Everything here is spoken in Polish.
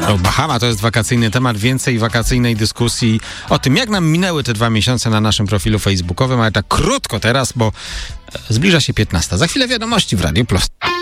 Bahama to jest wakacyjny temat, więcej wakacyjnej dyskusji o tym, jak nam minęły te 2 miesiące na naszym profilu facebookowym, ale tak krótko teraz, bo zbliża się 15. Za chwilę wiadomości w Radiu Plus.